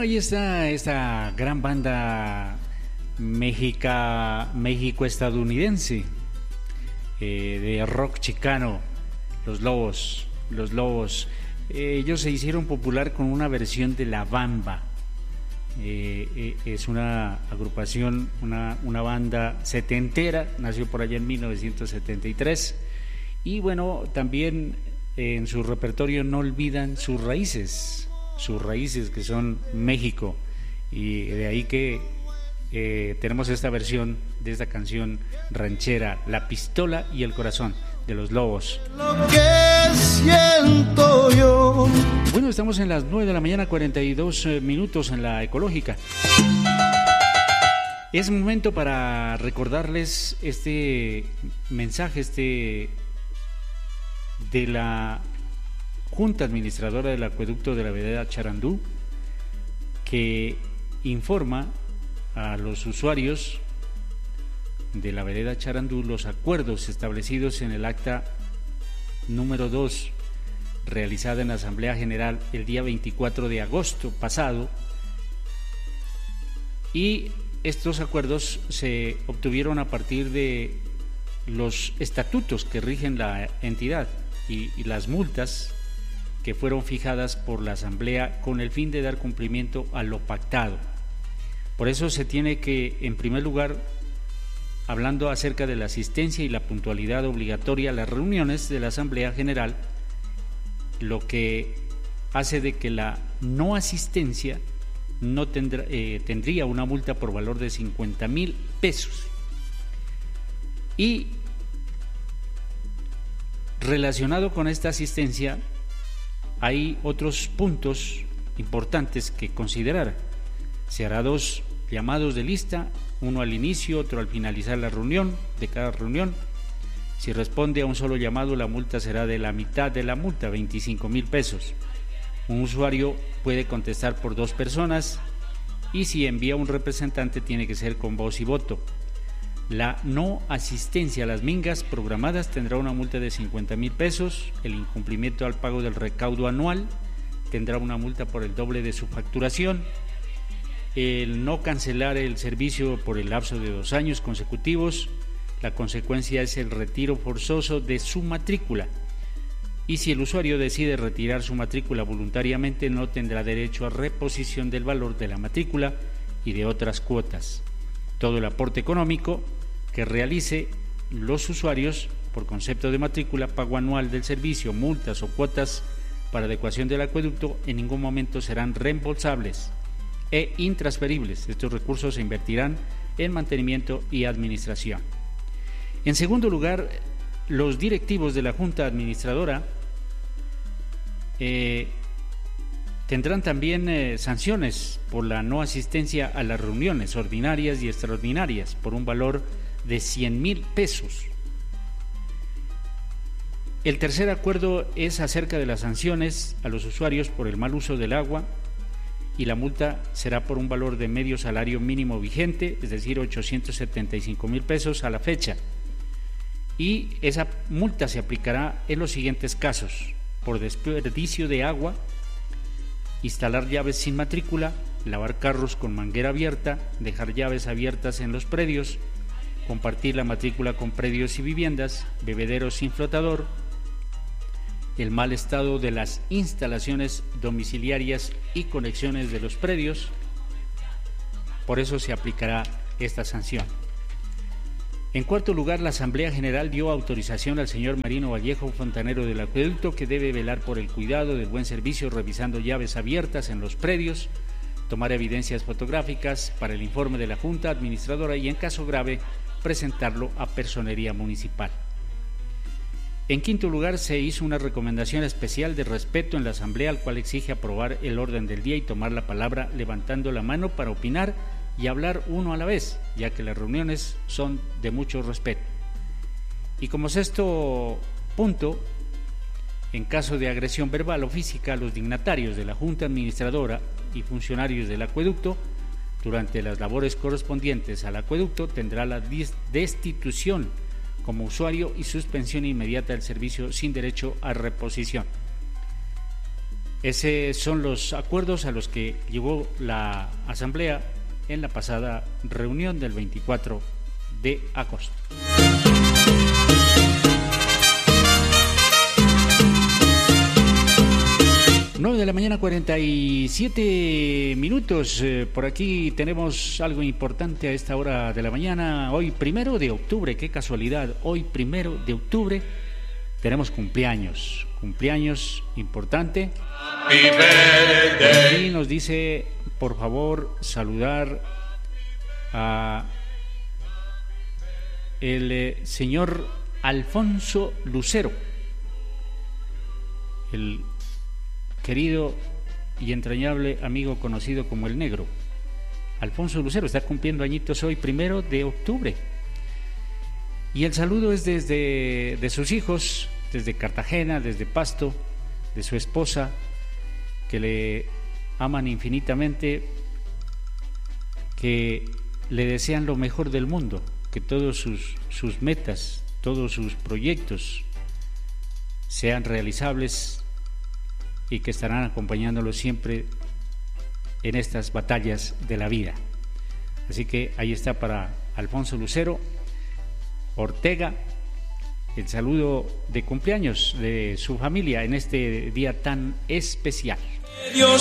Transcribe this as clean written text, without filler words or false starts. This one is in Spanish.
ahí está esta gran banda México-estadounidense de rock chicano, Los Lobos. Ellos se hicieron popular con una versión de La Bamba. Es una agrupación, una banda setentera, nació por allá en 1973, y bueno, también en su repertorio no olvidan sus raíces que son México, y de ahí que tenemos esta versión de esta canción ranchera, La Pistola y el Corazón, de Los Lobos. Lo que siento yo. Bueno, estamos en las 9 de la mañana, 42 minutos en la Ecológica. Es momento para recordarles este mensaje, de la Junta Administradora del Acueducto de la Vereda Charandú, que informa a los usuarios de la Vereda Charandú los acuerdos establecidos en el acta número 2 realizada en la Asamblea General el día 24 de agosto pasado, y estos acuerdos se obtuvieron a partir de los estatutos que rigen la entidad y las multas que fueron fijadas por la Asamblea con el fin de dar cumplimiento a lo pactado. Por eso se tiene que, en primer lugar, hablando acerca de la asistencia y la puntualidad obligatoria a las reuniones de la Asamblea General, lo que hace de que la no asistencia no tendría una multa por valor de 50,000 pesos. Y relacionado con esta asistencia, hay otros puntos importantes que considerar. Se hará 2 llamados de lista, uno al inicio, otro al finalizar la reunión, de cada reunión. Si responde a un solo llamado, la multa será de la mitad de la multa, 25,000 pesos. Un usuario puede contestar por 2 personas, y si envía un representante tiene que ser con voz y voto. La no asistencia a las mingas programadas tendrá una multa de 50,000 pesos. El incumplimiento al pago del recaudo anual tendrá una multa por el doble de su facturación. El no cancelar el servicio por el lapso de 2 años consecutivos, la consecuencia es el retiro forzoso de su matrícula. Y si el usuario decide retirar su matrícula voluntariamente, no tendrá derecho a reposición del valor de la matrícula y de otras cuotas. Todo el aporte económico que realice los usuarios por concepto de matrícula, pago anual del servicio, multas o cuotas para adecuación del acueducto, en ningún momento serán reembolsables e intransferibles. Estos recursos se invertirán en mantenimiento y administración. En segundo lugar, los directivos de la Junta Administradora tendrán también sanciones por la no asistencia a las reuniones ordinarias y extraordinarias por un valor de 100,000 pesos. El tercer acuerdo es acerca de las sanciones a los usuarios por el mal uso del agua, y la multa será por un valor de medio salario mínimo vigente, es decir, 875,000 pesos a la fecha. Y esa multa se aplicará en los siguientes casos: por desperdicio de agua, instalar llaves sin matrícula, lavar carros con manguera abierta, dejar llaves abiertas en los predios, compartir la matrícula con predios y viviendas, bebederos sin flotador, el mal estado de las instalaciones domiciliarias y conexiones de los predios. Por eso se aplicará esta sanción. En cuarto lugar, la Asamblea General dio autorización al señor Marino Vallejo, fontanero del acueducto, que debe velar por el cuidado del buen servicio revisando llaves abiertas en los predios, tomar evidencias fotográficas para el informe de la Junta Administradora y, en caso grave, presentarlo a Personería Municipal. En quinto lugar, se hizo una recomendación especial de respeto en la Asamblea, al cual exige aprobar el orden del día y tomar la palabra levantando la mano para opinar y hablar uno a la vez, ya que las reuniones son de mucho respeto. Y como sexto punto, en caso de agresión verbal o física a los dignatarios de la Junta Administradora y funcionarios del acueducto, durante las labores correspondientes al acueducto, tendrá la destitución como usuario y suspensión inmediata del servicio sin derecho a reposición. Esos son los acuerdos a los que llegó la Asamblea en la pasada reunión del 24 de agosto. 9 de la mañana, 47 minutos. Por aquí tenemos algo importante a esta hora de la mañana. Hoy 1 de octubre, qué casualidad, hoy 1 de octubre tenemos cumpleaños importante. Y nos dice, por favor, saludar a el señor Alfonso Lucero, el querido y entrañable amigo conocido como el Negro. Alfonso Lucero está cumpliendo añitos hoy 1 de octubre. Y el saludo es desde de sus hijos, desde Cartagena, desde Pasto, de su esposa, que le aman infinitamente, que le desean lo mejor del mundo, que todos sus metas, todos sus proyectos sean realizables y que estarán acompañándolo siempre en estas batallas de la vida. Así que ahí está para Alfonso Lucero Ortega el saludo de cumpleaños de su familia en este día tan especial. Dios